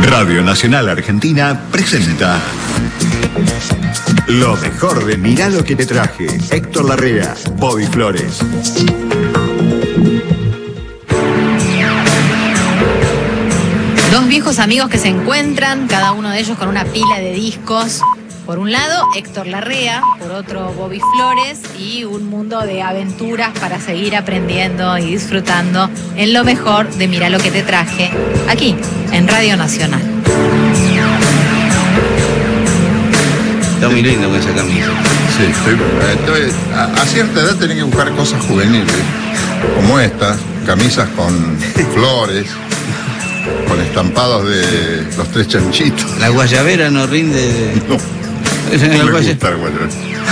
Radio Nacional Argentina presenta lo mejor de Mirá lo que te traje. Héctor Larrea, Bobby Flores. Dos viejos amigos que se encuentran, cada uno de ellos con una pila de discos. Por un lado, Héctor Larrea, por otro, Bobby Flores, y un mundo de aventuras para seguir aprendiendo y disfrutando en lo mejor de Mirá lo que te traje, aquí, en Radio Nacional. Está muy lindo con esa camisa. Sí, a cierta edad tenés que buscar cosas juveniles, como estas, camisas con flores, con estampados de los tres chanchitos. La guayabera no rinde. No, no me gusta el guayabera.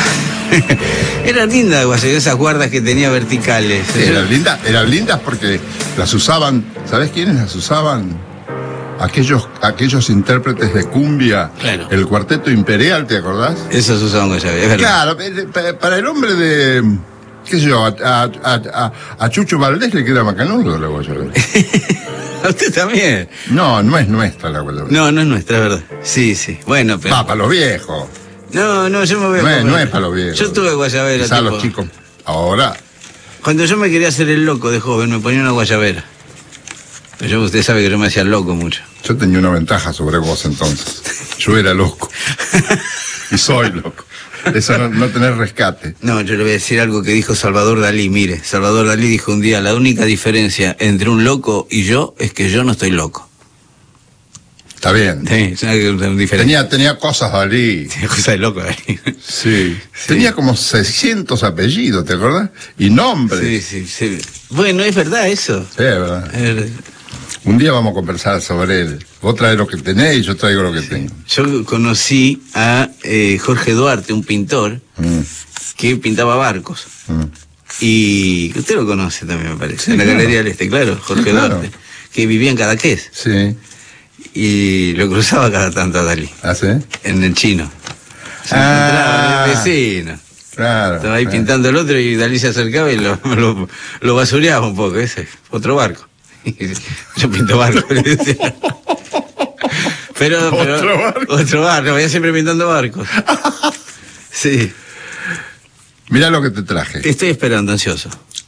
Era linda la guayabera, esas guardas que tenía verticales. Sí, eran lindas porque las usaban, ¿sabés quiénes las usaban? Aquellos intérpretes de cumbia, claro. El Cuarteto Imperial, ¿te acordás? Esos usaban guayabera. Claro, para el hombre de, qué sé yo, a Chucho Valdés le queda macanudo la guayabera. ¿A usted también? No, no es nuestra la guayabera. No, no es nuestra, es verdad. Sí, bueno, pero... Va, para los viejos. No, yo me voy a... No es para los viejos. Yo tuve guayabera, quizá los chicos. Ahora... Cuando yo me quería hacer el loco de joven, me ponía una guayabera. Pero usted sabe que yo me hacía loco mucho. Yo tenía una ventaja sobre vos entonces. Yo era loco. Y soy loco. Eso no tener rescate. No, yo le voy a decir algo que dijo Salvador Dalí. Mire, Salvador Dalí dijo un día: la única diferencia entre un loco y yo es que yo no estoy loco. Está bien. Sí, es una diferencia. Tenía cosas Dalí. Tenía cosas de loco Dalí. Sí. Tenía como 600 apellidos, ¿te acordás? Y nombres. Sí. Bueno, es verdad eso. Sí, es verdad. Un día vamos a conversar sobre él. Vos traes lo que tenés y yo traigo lo que tengo. Yo conocí a Jorge Duarte, un pintor, que pintaba barcos. Y usted lo conoce también, me parece. Sí, en la claro. Galería del Este, claro, Jorge claro. Duarte, que vivía en Cadaqués. Sí. Y lo cruzaba cada tanto a Dalí. ¿Ah, sí? En el Chino. Se encontraba en el vecino. Claro. Estaba ahí pintando el otro y Dalí se acercaba y lo basureaba un poco. Ese, otro barco. Yo pinto barco, le decía. Pero otro barco, vaya siempre pintando barcos. Sí. Mirá lo que te traje. Te estoy esperando, ansioso.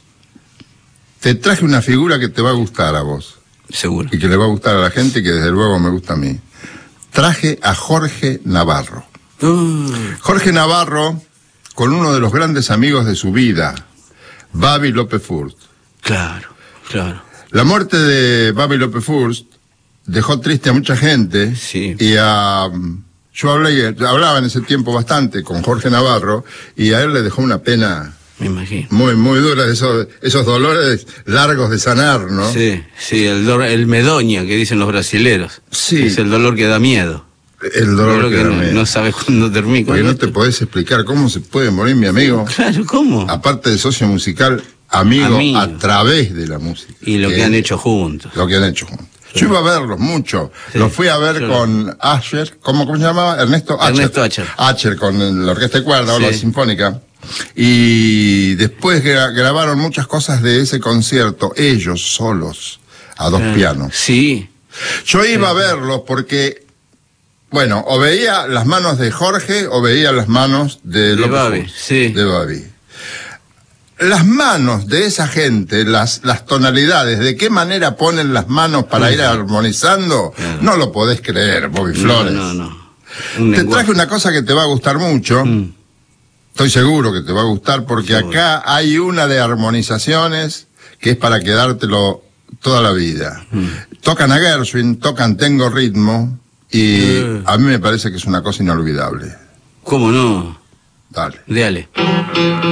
Te traje una figura que te va a gustar a vos. Seguro. Y que le va a gustar a la gente y que desde luego me gusta a mí. Traje a Jorge Navarro. Jorge Navarro, con uno de los grandes amigos de su vida, Babi López Furst. Claro. La muerte de Babi López Furst dejó triste a mucha gente. Sí. Y yo hablaba en ese tiempo bastante con Jorge Navarro y a él le dejó una pena Me imagino. muy, muy dura, esos dolores largos de sanar, ¿no? Sí, el medoña que dicen los brasileros. Sí. Es el dolor que da miedo. El dolor que da miedo. No sabes cuándo termina. Porque no te podés explicar cómo se puede morir mi amigo. Claro, ¿cómo? Aparte de socio musical, amigo a través de la música. Y lo que han hecho juntos. Lo que han hecho juntos. Sí. Yo iba a verlos mucho. Sí. Los fui a ver con Asher, ¿cómo se llamaba? Ernesto Asher. Asher con la orquesta de cuerda o la sinfónica. Y después grabaron muchas cosas de ese concierto, ellos solos, a dos pianos. Sí. Yo iba a verlos porque, bueno, o veía las manos de Jorge o veía las manos de Babi, sí. De Babi. Las manos de esa gente, las tonalidades, de qué manera ponen las manos para ir armonizando, claro. No lo podés creer, Bobby Flores. No. Te traje una cosa que te va a gustar mucho. Estoy seguro que te va a gustar porque acá hay una de armonizaciones que es para quedártelo toda la vida. Tocan a Gershwin, tocan Tengo Ritmo y a mí me parece que es una cosa inolvidable. ¿Cómo no? Dale. Dale.